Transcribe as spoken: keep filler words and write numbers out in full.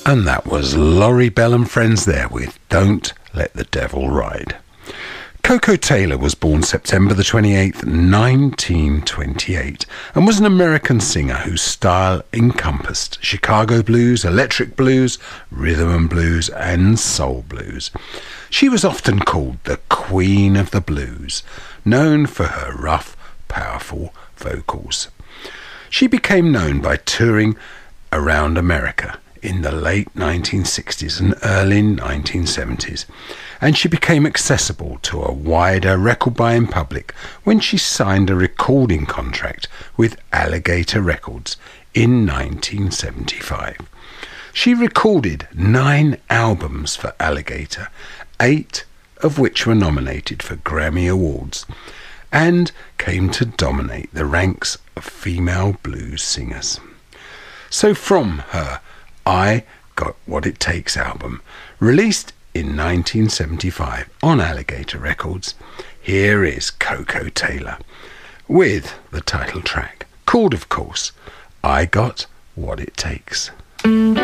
And that was Laurie Bell and Friends there with Don't Let the Devil Ride. Koko Taylor was born September the twenty-eighth, nineteen twenty-eight, and was an American singer whose style encompassed Chicago blues, electric blues, rhythm and blues, and soul blues. She was often called the Queen of the Blues, known for her rough, powerful vocals. She became known by touring around America in the late nineteen sixties and early nineteen seventies, and she became accessible to a wider record-buying public when she signed a recording contract with Alligator Records in nineteen seventy-five. She recorded nine albums for Alligator, eight of which were nominated for Grammy Awards, and came to dominate the ranks of female blues singers. So from her I Got What It Takes album, released in nineteen seventy-five on Alligator Records, here is Koko Taylor with the title track, called, of course, I Got What It Takes.